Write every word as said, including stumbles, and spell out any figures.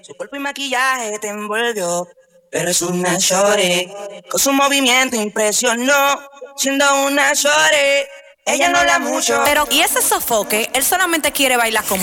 Su cuerpo y maquillaje te envolvió, pero es una shorty. Con su movimiento impresionó, siendo una shorty. Ella no habla mucho, Pero, ¿y ese sofoque? Él solamente quiere bailar con